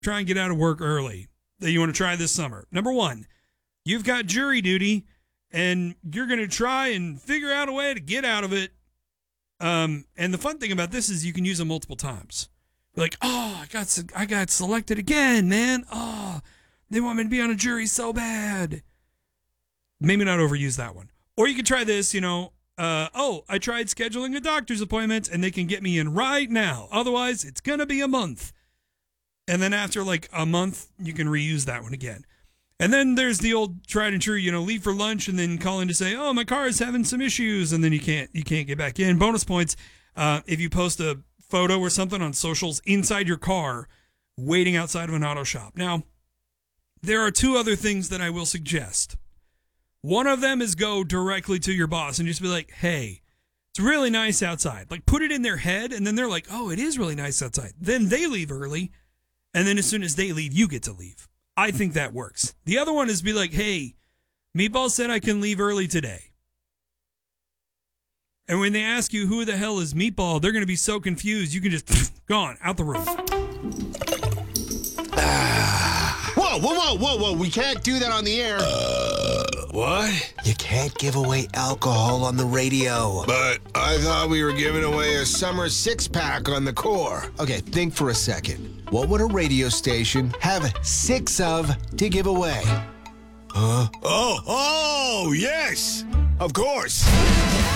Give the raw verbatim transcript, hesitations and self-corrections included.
try and get out of work early that you want to try this summer. Number one, you've got jury duty, and you're going to try and figure out a way to get out of it. Um, and the fun thing about this is you can use them multiple times. You're like, oh, I got I got selected again, man. Oh, they want me to be on a jury so bad. Maybe not overuse that one. Or you could try this, you know, uh, oh, I tried scheduling a doctor's appointment, and they can get me in right now. Otherwise, it's going to be a month. And then after like a month, you can reuse that one again. And then there's the old tried and true, you know, leave for lunch and then call in to say, oh, my car is having some issues. And then you can't you can't get back in. Bonus points uh, if you post a photo or something on socials inside your car waiting outside of an auto shop. Now, there are two other things that I will suggest. One of them is go directly to your boss and just be like, hey, it's really nice outside. Like put it in their head and then they're like, oh, it is really nice outside. Then they leave early. And then as soon as they leave, you get to leave. I think that works. The other one is be like, hey, Meatball said I can leave early today. And when they ask you who the hell is Meatball, they're going to be so confused. You can just, gone, out the room. Uh, whoa, whoa, whoa, whoa, whoa. We can't do that on the air. Uh, what? You can't give away alcohol on the radio. But I thought we were giving away a summer six-pack on the core. Okay, think for a second. What would a radio station have six of to give away? Huh? Oh, oh, yes, of course.